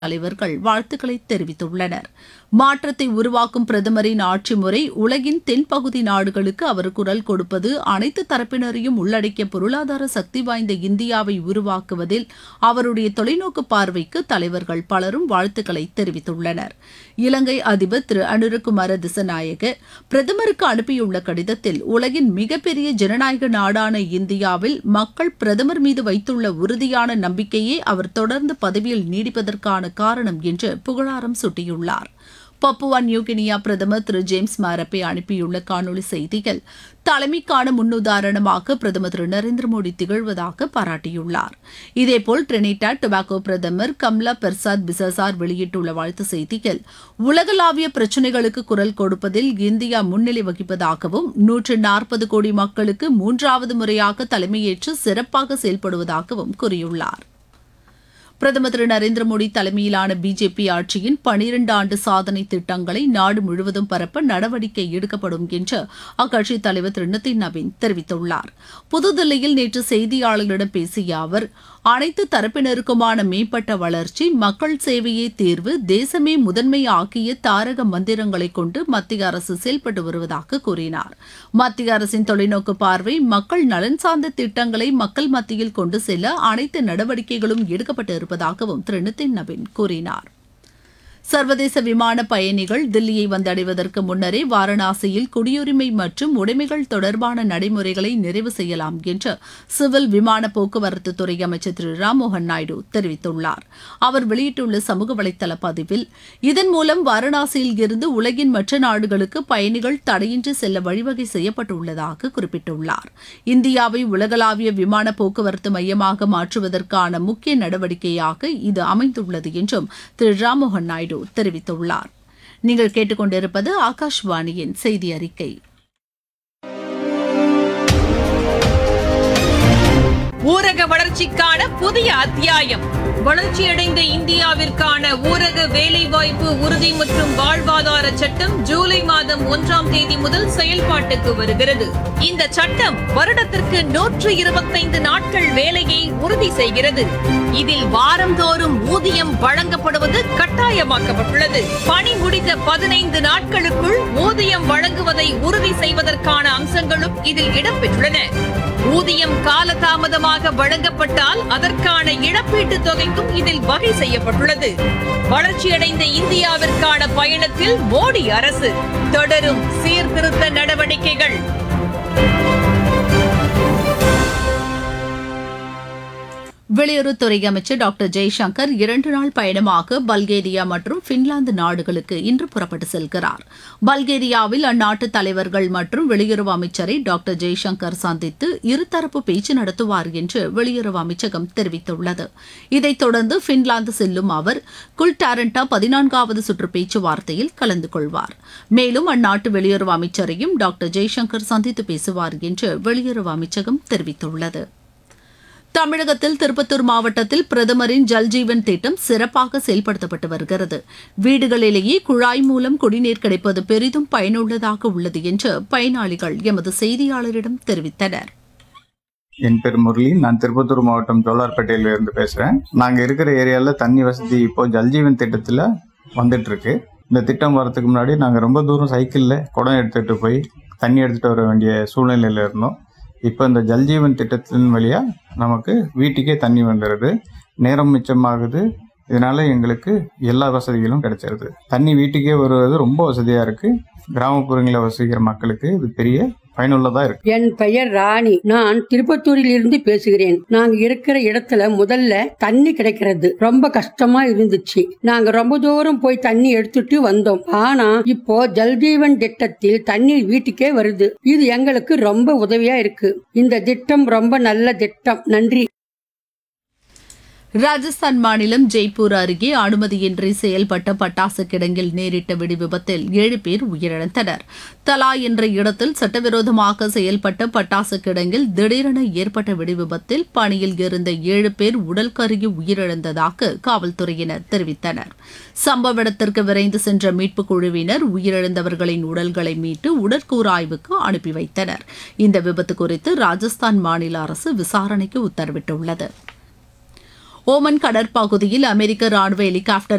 தலைவர்கள் வாழ்த்துக்களை தெரிவித்துள்ளனர். மாற்றத்தை உருவாக்கும் பிரதமரின் ஆட்சி முறை உலகின் தென்பகுதி நாடுகளுக்கு அவர் குரல் கொடுப்பது, அனைத்து தரப்பினரையும் உள்ளடக்கிய பொருளாதார சக்தி வாய்ந்த இந்தியாவை உருவாக்குவதில் அவருடைய தொலைநோக்கு பார்வைக்கு தலைவர்கள் பலரும் வாழ்த்துக்களை தெரிவித்துள்ளனர். இலங்கை அதிபர் திரு அனுரகுமார திசநாயக பிரதமருக்கு அனுப்பியுள்ள கடிதத்தில், உலகின் மிகப்பெரிய ஜனநாயக நாடான இந்தியாவில் மக்கள் பிரதமர் மீது வைத்துள்ள உறுதியான நம்பிக்கையே அவர் தொடர்ந்து பதவியில் நீடிப்பதற்கான காரணம் என்று புகழாரம் சூட்டியுள்ளார். பப்புவா நியூகினியா பிரதமர் திரு ஜேம்ஸ் மாரப்பே அனுப்பியுள்ள காணொலி செய்தியில், தலைமைக்கான முன்னுதாரணமாக பிரதமர் திரு நரேந்திர மோடி திகழ்வதாக பாராட்டியுள்ளார். இதேபோல் டிரினிடாட் டொபாகோ பிரதமர் கம்லா பெர்சாத் பிசசார் வெளியிட்டுள்ள வாழ்த்து செய்தியில், உலகளாவிய பிரச்சினைகளுக்கு குரல் கொடுப்பதில் இந்தியா முன்னிலை வகிப்பதாகவும் 140 கோடி மக்களுக்கு 3வது முறையாக தலைமையேற்று சிறப்பாக செயல்படுவதாகவும் கூறியுள்ளார். பிரதமர் திரு நரேந்திர மோடி தலைமையிலான பிஜேபி ஆட்சியின் 12 ஆண்டு சாதனை திட்டங்களை நாடு முழுவதும் பரப்ப நடவடிக்கை எடுக்கப்படும் என்று அக்கட்சித் தலைவர் திரு நிதின் நவீன் தெரிவித்துள்ளார். புதுதில்லியில் நேற்று செய்தியாளர்களிடம் பேசிய அவர், அனைத்து தரப்பினருக்குமான மேம்பட்ட வளர்ச்சி, மக்கள் சேவையே தீர்வு, தேசமே முதன்மை ஆக்கிய தாரக மந்திரங்களை கொண்டு மத்திய அரசு செயல்பட்டு வருவதாக கூறினார். மத்திய அரசின் தொலைநோக்கு பார்வை, மக்கள் நலன் சார்ந்த திட்டங்களை மக்கள் மத்தியில் கொண்டு செல்ல அனைத்து நடவடிக்கைகளும் எடுக்கப்பட்டு இருப்பதாகவும் திரு நிதின் நவீன் கூறினார். சர்வதேச விமான பயணிகள் தில்லியை வந்தடைவதற்கு முன்னரே வாரணாசியில் குடியுரிமை மற்றும் உடைமைகள் தொடர்பான நடைமுறைகளை நிறைவு செய்யலாம் என்று சிவில் விமான போக்குவரத்து துறை அமைச்சர் திரு ராம்மோகன் நாயுடு தெரிவித்துள்ளார். அவர் வெளியிட்டுள்ள சமூக வலைதள பதிவில், இதன் மூலம் வாரணாசியில் இருந்து உலகின் மற்ற நாடுகளுக்கு பயணிகள் தடையின்றி செல்ல வழிவகை செய்யப்பட்டுள்ளதாக குறிப்பிட்டுள்ளார். இந்தியாவை உலகளாவிய விமான போக்குவரத்து மையமாக மாற்றுவதற்கான முக்கிய நடவடிக்கையாக இது அமைந்துள்ளது என்றும் திரு ராம்மோகன் நாயுடு தெரிவித்துள்ளார். நீங்கள் கேட்டுக்கொண்டிருப்பது ஆகாஷ்வாணியின் செய்தி அறிக்கை. ஊரக வளர்ச்சிக்கான புதிய அத்தியாயம். வளர்ச்சியடைந்த இந்தியாவிற்கான ஊரக வேலைவாய்ப்பு உறுதி மற்றும் வாழ்வாதார சட்டம் ஜூலை மாதம் 1ஆம் தேதி முதல் செயல்பாட்டுக்கு வருகிறது. இந்த சட்டம் வருடத்திற்கு 125 நாட்கள் வேலையை உறுதி செய்கிறது. இதில் வாரந்தோறும் ஊதியம் வழங்கப்படுவது கட்டாயமாக்கப்பட்டுள்ளது. பணி முடிந்த 15 நாட்களுக்குள் ஊதியம் வழங்குவதை உறுதி செய்வதற்கான அம்சங்களும் இதில் இடம்பெற்றுள்ளன. ஊதியம் காலதாமதமாக வழங்கப்பட்டால் அதற்கான இழப்பீட்டுத் தொகைக்கும் இதில் வகை செய்யப்பட்டுள்ளது. வளர்ச்சியடைந்த இந்தியாவிற்கான பயணத்தில் மோடி அரசு தொடரும் சீர்திருத்த நடவடிக்கைகள். வெளியுறவுத்துறை அமைச்சர் டாக்டர் ஜெய்சங்கர் 2 நாள் பயணமாக பல்கேரியா மற்றும் பின்லாந்து நாடுகளுக்கு இன்று புறப்பட்டு செல்கிறார். பல்கேரியாவில் அந்நாட்டு தலைவர்கள் மற்றும் வெளியுறவு அமைச்சரை டாக்டர் ஜெய்சங்கர் சந்தித்து இருதரப்பு பேச்சு நடத்துவார் என்று வெளியுறவு அமைச்சகம் தெரிவித்துள்ளது. இதைத் தொடர்ந்து பின்லாந்து செல்லும் அவர் குல்டாரண்டா 14வது சுற்று பேச்சுவார்த்தையில் கலந்து கொள்வார். மேலும் அந்நாட்டு வெளியுறவு அமைச்சரையும் டாக்டர் ஜெய்சங்கர் சந்தித்து பேசுவார் என்று வெளியுறவு அமைச்சகம் தெரிவித்துள்ளது. தமிழகத்தில் திருப்பத்தூர் மாவட்டத்தில் பிரதமரின் ஜல்ஜீவன் திட்டம் சிறப்பாக செயல்படுத்தப்பட்டு வருகிறது. வீடுகளிலேயே குழாய் மூலம் குடிநீர் கிடைப்பது பெரிதும் பயனுள்ளதாக உள்ளது என்று பயனாளிகள் எமது செய்தியாளரிடம் தெரிவித்தனர். என் பேர் முரளி. நான் திருப்பத்தூர் மாவட்டம் ஜோலார்பேட்டையில இருந்து பேசுறேன். நாங்க இருக்கிற ஏரியால தண்ணி வசதி இப்போ ஜல்ஜீவன் திட்டத்துல வந்துட்டு இருக்கு. இந்த திட்டம் வரதுக்கு முன்னாடி நாங்க ரொம்ப தூரம் சைக்கிள்ல குடம் எடுத்துட்டு போய் தண்ணி எடுத்துட்டு வர வேண்டிய சூழ்நிலையில இருந்தோம். இப்போ இந்த ஜல்ஜீவன் திட்டத்தின் வழியா நமக்கு வீட்டுக்கே தண்ணி வந்துடுது, நேரம் மிச்சமாகுது. இதனால எங்களுக்கு எல்லா வசதிகளும் கிடைச்சிருது. தண்ணி வீட்டுக்கே வருவது ரொம்ப வசதியா இருக்கு. கிராமப்புறங்களில் வசிக்கிற மக்களுக்கு இது பெரிய பயனுள்ளதா இருக்கு. என் பெயர் ராணி. நான் திருப்பத்தூரில் இருந்து பேசுகிறேன். நாங்க இருக்கிற இடத்துல முதல்ல தண்ணி கிடைக்கிறது ரொம்ப கஷ்டமா இருந்துச்சு. நாங்க ரொம்ப தூரம் போய் தண்ணி எடுத்துட்டு வந்தோம். ஆனா இப்போ ஜல்ஜீவன் திட்டத்தில் தண்ணீர் வீட்டுக்கே வருது. இது எங்களுக்கு ரொம்ப உதவியா இருக்கு. இந்த திட்டம் ரொம்ப நல்ல திட்டம். நன்றி. ராஜஸ்தான் மாநிலம் ஜெய்ப்பூர் அருகே அனுமதியின்றி செயல்பட்ட பட்டாசு கிடங்கில் நேரிட்ட வெடி விபத்தில் 7 பேர் உயிரிழந்தனர். தலா என்ற இடத்தில் சட்டவிரோதமாக செயல்பட்ட பட்டாசு கிடங்கில் திடீரென ஏற்பட்ட வெடி விபத்தில் பணியில் இருந்த 7 பேர் உடல் கருகி உயிரிழந்ததாக காவல்துறையினர் தெரிவித்தனர். சம்பவ இடத்திற்கு விரைந்து சென்ற மீட்புக் குழுவினர் உயிரிழந்தவர்களின் உடல்களை மீட்டு உடற்கூறாய்வுக்கு அனுப்பி வைத்தனர். இந்த விபத்து குறித்து ராஜஸ்தான் மாநில அரசு விசாரணைக்கு உத்தரவிட்டுள்ளது. ஓமன் கடற்பகுதியில் அமெரிக்க ராணுவ ஹெலிகாப்டர்